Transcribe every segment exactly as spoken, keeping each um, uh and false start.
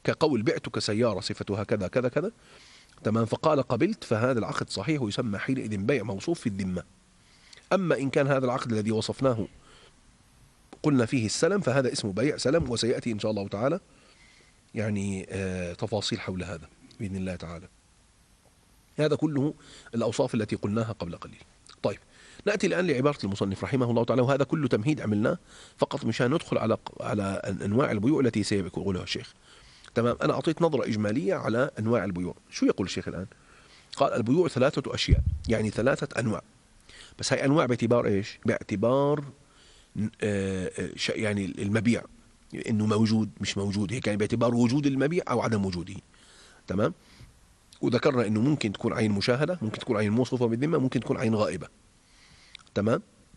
كقول بعتك سيارة صفتها كذا كذا كذا، تمام، فقال قبلت، فهذا العقد صحيح ويسمى حينئذ بيع موصوف في الذمة. أما إن كان هذا العقد الذي وصفناه قلنا فيه السلم، فهذا اسمه بيع سلم، وسيأتي إن شاء الله تعالى يعني آه تفاصيل حول هذا بإذن الله تعالى. هذا كله الأوصاف التي قلناها قبل قليل. طيب نأتي الآن لعبارة المصنف رحمه الله تعالى، وهذا كله تمهيد عملناه فقط مشان ندخل على على أنواع البيوع التي سيقولها الشيخ. تمام، أنا أعطيت نظرة إجمالية على أنواع البيوع. شو يقول الشيخ الآن؟ قال البيوع ثلاثة أشياء، يعني ثلاثة أنواع، بس هاي أنواع باعتبار إيش؟ باعتبار آه يعني المبيع إنه موجود مش موجود، هيك يعني باعتبار وجود المبيع أو عدم وجوده. تمام، وذكرنا إنه ممكن تكون عين مشاهدة، ممكن تكون عين موصوفة بالذمة، ممكن تكون عين غائبة. تمام،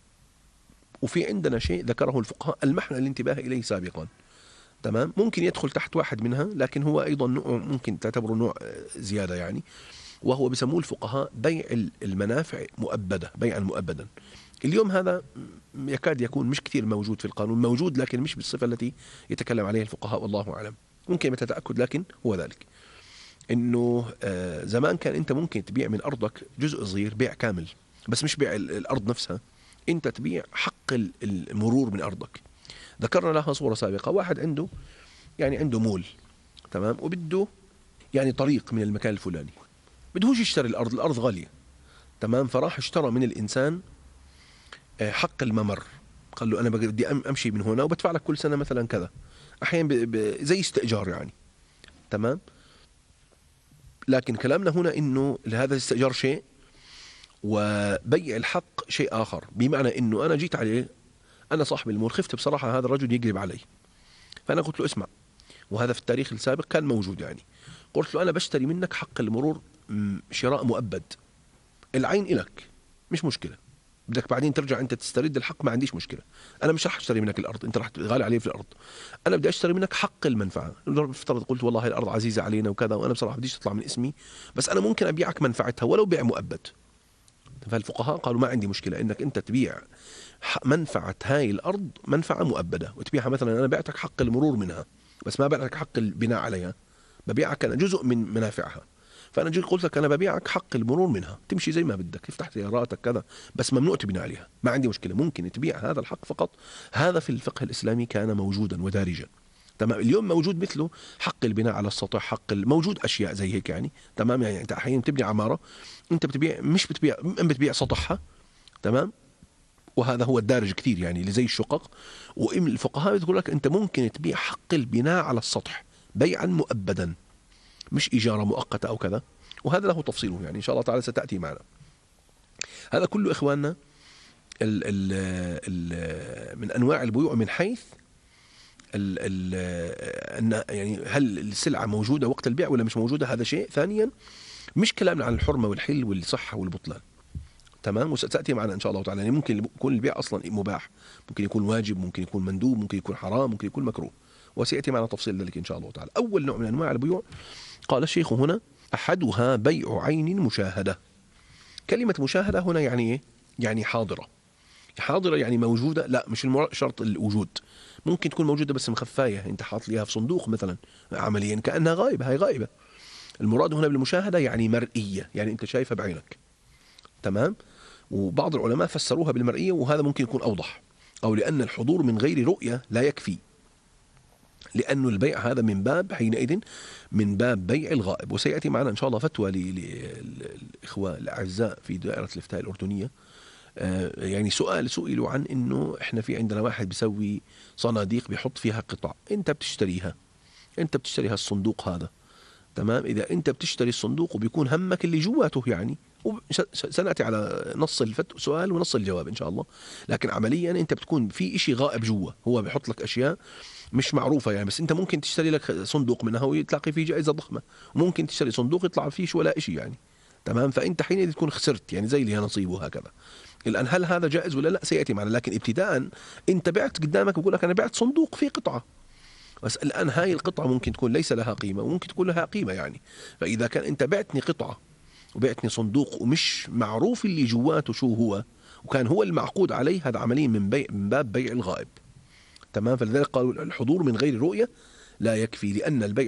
وفي عندنا شيء ذكره الفقهاء المحل الانتباه إليه سابقا. تمام، ممكن يدخل تحت واحد منها، لكن هو أيضا نوع ممكن تعتبره نوع زيادة يعني، وهو بسموه الفقهاء بيع المنافع مؤبدة، بيعا مؤبدا. اليوم هذا يكاد يكون مش كثير موجود في القانون، موجود لكن مش بالصفة التي يتكلم عليها الفقهاء والله أعلم، ممكن بتتأكد، لكن هو ذلك إنه زمان كان أنت ممكن تبيع من أرضك جزء صغير بيع كامل، بس مش بيع الأرض نفسها، أنت تبيع حق المرور من أرضك. ذكرنا لها صورة سابقة، واحد عنده يعني عنده مول، تمام، وبده يعني طريق من المكان الفلاني، بدهوش يشتري الأرض، الأرض غالية، تمام، فراح اشترى من الإنسان حق الممر، قال له أنا بدي أمشي من هنا وبدفع لك كل سنة مثلا كذا، أحيانا زي استئجار يعني. تمام، لكن كلامنا هنا إنه هذا الاستئجار شيء وبيع الحق شيء آخر، بمعنى إنه أنا جيت عليه، أنا صاحب المول، خفت بصراحة هذا الرجل يقلب علي، فأنا قلت له اسمع، وهذا في التاريخ السابق كان موجود يعني، قلت له أنا بشتري منك حق المرور شراء مؤبد، العين إلك مش مشكلة، بدك بعدين ترجع أنت تسترد الحق ما عنديش مشكلة، أنا مش رح أشتري منك الأرض، أنت رح تغالي عليه في الأرض، أنا بدي أشتري منك حق المنفعة. افترض قلت والله هاي الأرض عزيزة علينا وكذا، وأنا بصراحة بديش تطلع من اسمي، بس أنا ممكن أبيعك منفعتها ولو بيع مؤبد. فالفقهاء قالوا ما عندي مشكلة إنك أنت تبيع منفعة هاي الأرض منفعة مؤبدة، وتبيعها مثلا أنا بعتك حق المرور منها، بس ما بعتك حق البناء عليها، ببيعك أنا جزء من منافعها. فأنا جيت قلت لك أنا ببيعك حق المرور منها، تمشي زي ما بدك، تفتح سياراتك كذا، بس ممنوع تبني عليها، ما عندي مشكلة، ممكن تبيع هذا الحق فقط. هذا في الفقه الإسلامي كان موجودا ودارجا. تمام، اليوم موجود مثله حق البناء على السطح، حق موجود أشياء زي هيك يعني. تمام، يعني أنت أحيانا تبني عمارة، أنت بتبيع مش بتبيع بتبيع سطحها، تمام، وهذا هو الدارج كثير يعني اللي زي الشقق. وإم الفقهاء يقول لك أنت ممكن تبيع حق البناء على السطح بيعا مؤبدا، مش إجارة مؤقتة أو كذا، وهذا له تفصيله يعني إن شاء الله تعالى ستأتي معنا. هذا كله إخواننا ال ال ال من أنواع البيوع من حيث ال ال أن يعني هل السلعة موجودة وقت البيع ولا مش موجودة، هذا شيء. ثانيا مش كلامنا عن الحرمة والحل والصحة والبطلان، تمام، وستأتي معنا إن شاء الله تعالى. يعني ممكن يكون البيع أصلا مباح، ممكن يكون واجب، ممكن يكون مندوب، ممكن يكون حرام، ممكن يكون مكروه، وسيأتي معنا تفصيل ذلك إن شاء الله تعالى. أول نوع من أنواع البيوع قال الشيخ هنا أحدها بيع عين مشاهدة. كلمة مشاهدة هنا يعني إيه؟ يعني حاضرة. حاضرة يعني موجودة، لا مش شرط الوجود، ممكن تكون موجودة بس مخفاية، أنت حاط ليها في صندوق مثلا عمليا كأنها غائبة، هي غائبة. المراد هنا بالمشاهدة يعني مرئية، يعني أنت شايفها بعينك. تمام، وبعض العلماء فسروها بالمرئية، وهذا ممكن يكون أوضح، أو لأن الحضور من غير رؤية لا يكفي، لأن البيع هذا من باب حينئذ من باب بيع الغائب. وسيأتي معنا إن شاء الله فتوى للإخوة الأعزاء في دائرة الإفتاء الأردنية، يعني سؤال سئلوا عن إنه إحنا في عندنا واحد بيسوي صناديق بيحط فيها قطع، أنت بتشتريها، أنت بتشتريها الصندوق هذا، تمام، إذا أنت بتشتري الصندوق وبيكون همك اللي جواته يعني، سنأتي على نص السؤال ونص الجواب إن شاء الله. لكن عمليا أنت بتكون في إشي غائب جوا، هو بيحط لك أشياء مش معروفة يعني، بس أنت ممكن تشتري لك صندوق منها ويتلاقي فيه جائزة ضخمة، وممكن تشتري صندوق يطلع فيه شو ولا إشي يعني. تمام، فأنت حينئذ تكون خسرت يعني زي اللي نصيب وهكذا. الآن هل هذا جائز ولا لا سيأتي معنا، لكن ابتداء أنت بعت قدامك بقول لك أنا بعت صندوق فيه قطعة، بس الآن هاي القطعة ممكن تكون ليس لها قيمة وممكن تكون لها قيمة يعني. فإذا كان أنت بعتني قطعة وبعتني صندوق ومش معروف اللي جواته شو هو، وكان هو المعقود عليه، هذا عمليا من, بيع من باب بيع الغائب. تمام، فلذلك قالوا الحضور من غير رؤية لا يكفي، لأن البيع